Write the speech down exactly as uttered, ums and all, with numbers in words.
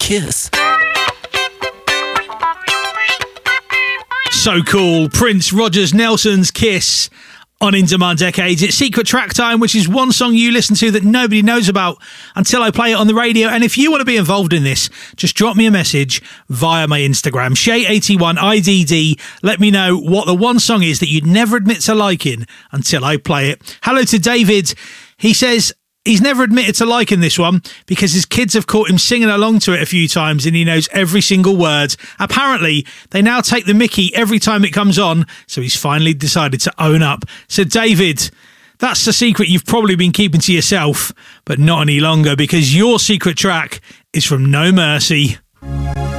Kiss. So cool. Prince Rogers Nelson's Kiss on Into My Decades. It's Secret Track Time, which is one song you listen to that nobody knows about until I play it on the radio. And if you want to be involved in this, just drop me a message via my Instagram, Shay eighty-one I D D. Let me know what the one song is that you'd never admit to liking until I play it. Hello to David. He says he's never admitted to liking this one because his kids have caught him singing along to it a few times and he knows every single word. Apparently, they now take the mickey every time it comes on, so he's finally decided to own up. So, David, that's the secret you've probably been keeping to yourself, but not any longer because your secret track is from No Mercy.